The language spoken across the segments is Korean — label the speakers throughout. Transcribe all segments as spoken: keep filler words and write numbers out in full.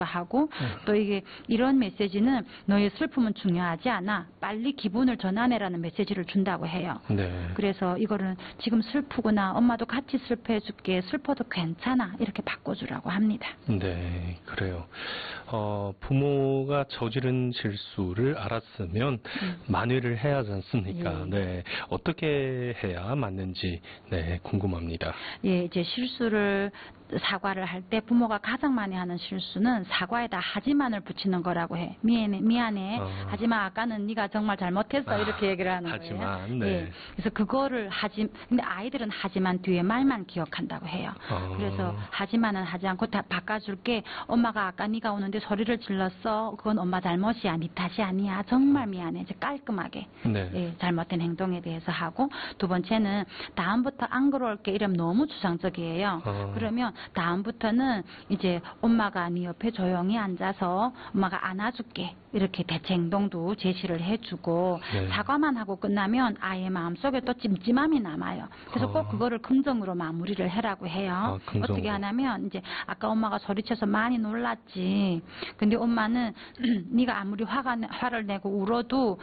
Speaker 1: 하고 또 이게 이런 메시지는 너의 슬픔은 중요하지 않아. 빨리 기분을 전환해라는 메시지를 준다고 해요.
Speaker 2: 네.
Speaker 1: 그래서 이거를 지금 슬프구나. 엄마도 같이 슬퍼해줄게. 슬퍼도 괜찮아. 이렇게 바꿔주라고 합니다.
Speaker 2: 네, 그래요. 어, 부모가 저지른 실수를 알았으면 음. 만회를 해야 하지 않습니까? 예. 네. 어떻게 해야 맞는지 네, 궁금합니다.
Speaker 1: 예, 이제 실수를 사과를 할 때 부모가 가장 많이 하는 실수는 사과에다 하지만을 붙이는 거라고 해. 미안해, 미안해.
Speaker 2: 어.
Speaker 1: 하지만 아까는 네가 정말 잘못했어.
Speaker 2: 아,
Speaker 1: 이렇게 얘기를 하는
Speaker 2: 하지만,
Speaker 1: 거예요.
Speaker 2: 네.
Speaker 1: 예. 그래서 그거를 하지, 근데 아이들은 하지만 뒤에 말만 기억한다고 해요.
Speaker 2: 어.
Speaker 1: 그래서 하지만은 하지 않고 다 바꿔줄게. 엄마가 아까 네가 오는데 소리를 질렀어. 그건 엄마 잘못이야. 네 탓이 아니야. 정말 미안해. 이제 깔끔하게
Speaker 2: 네.
Speaker 1: 예, 잘못된 행동에 대해서 하고, 두 번째는 다음부터 안 그럴게 이러면 너무 주상적이에요.
Speaker 2: 어.
Speaker 1: 그러면 다음부터는 이제 엄마가 네 옆에 조용히 앉아서 엄마가 안아줄게 이렇게 대체 행동도 제시를 해주고
Speaker 2: 네.
Speaker 1: 사과만 하고 끝나면 아이의 마음속에 또 찜찜함이 남아요. 그래서
Speaker 2: 어.
Speaker 1: 꼭 그거를 긍정으로 마무리를 해라고 해요.
Speaker 2: 아,
Speaker 1: 어떻게 하냐면 이제 아까 엄마가 소리쳐서 많이 놀랐지. 근데 엄마는 네가 아무리 화가 화를 내고 울어도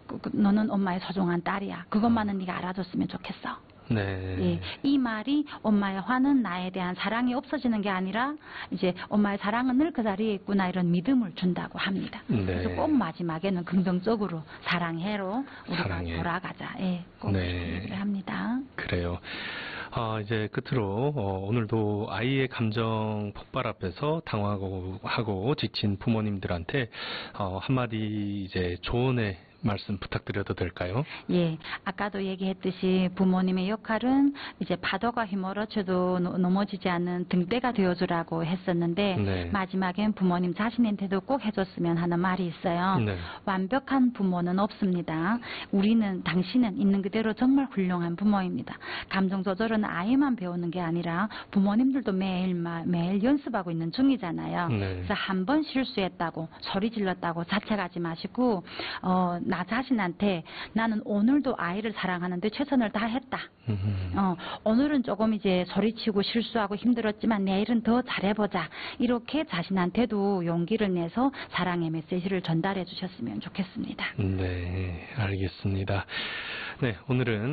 Speaker 1: 너는 엄마의 소중한 딸이야. 그것만은 네가 알아줬으면 좋겠어.
Speaker 2: 네.
Speaker 1: 예, 이 말이 엄마의 화는 나에 대한 사랑이 없어지는 게 아니라 이제 엄마의 사랑은 늘 그 자리에 있구나 이런 믿음을 준다고 합니다.
Speaker 2: 네.
Speaker 1: 그래서 꼭 마지막에는 긍정적으로 사랑해로 우리가
Speaker 2: 사랑해.
Speaker 1: 돌아가자. 예, 꼭
Speaker 2: 네.
Speaker 1: 얘기를 합니다.
Speaker 2: 그래요. 아, 이제 끝으로 어, 오늘도 아이의 감정 폭발 앞에서 당황하고 하고 지친 부모님들한테 어, 한마디 이제 조언의 말씀 부탁드려도 될까요?
Speaker 1: 예, 아까도 얘기했듯이 부모님의 역할은 이제 파도가 휘몰아쳐도 넘어지지 않는 등대가 되어주라고 했었는데
Speaker 2: 네.
Speaker 1: 마지막엔 부모님 자신한테도 꼭 해줬으면 하는 말이 있어요.
Speaker 2: 네.
Speaker 1: 완벽한 부모는 없습니다. 우리는 당신은 있는 그대로 정말 훌륭한 부모입니다. 감정 조절은 아이만 배우는 게 아니라 부모님들도 매일 매일 연습하고 있는 중이잖아요.
Speaker 2: 네.
Speaker 1: 그래서 한 번 실수했다고 소리 질렀다고 자책하지 마시고 어, 나 자신한테 나는 오늘도 아이를 사랑하는데 최선을 다했다. 어, 오늘은 조금 이제 소리치고 실수하고 힘들었지만 내일은 더 잘해보자. 이렇게 자신한테도 용기를 내서 사랑의 메시지를 전달해 주셨으면 좋겠습니다.
Speaker 2: 네, 알겠습니다. 네, 오늘은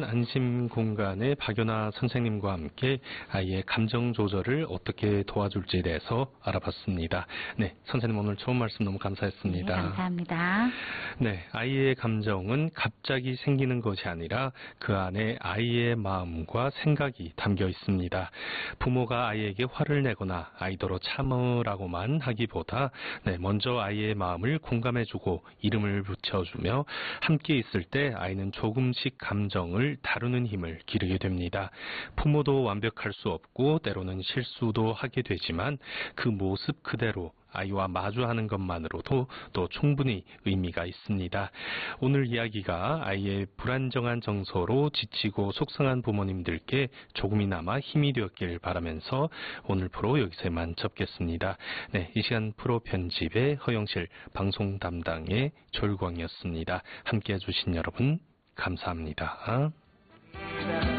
Speaker 2: 안심공간의 박연아 선생님과 함께 아이의 감정 조절을 어떻게 도와줄지에 대해서 알아봤습니다. 네, 선생님 오늘 좋은 말씀 너무 감사했습니다.
Speaker 1: 네, 감사합니다.
Speaker 2: 네, 아이의 감정은 갑자기 생기는 것이 아니라 그 안에 아이의 마음과 생각이 담겨 있습니다. 부모가 아이에게 화를 내거나 아이더러 참으라고만 하기보다 네, 먼저 아이의 마음을 공감해주고 이름을 붙여주며 함께 있을 때 아이는 조금씩 감정을 다루는 힘을 기르게 됩니다. 부모도 완벽할 수 없고 때로는 실수도 하게 되지만 그 모습 그대로 아이와 마주하는 것만으로도 또 충분히 의미가 있습니다. 오늘 이야기가 아이의 불안정한 정서로 지치고 속상한 부모님들께 조금이나마 힘이 되었길 바라면서 오늘 프로 여기서 이만 접겠습니다. 네, 이 시간 프로 편집의 허영실, 방송 담당의 졸광이었습니다. 함께해 주신 여러분 감사합니다.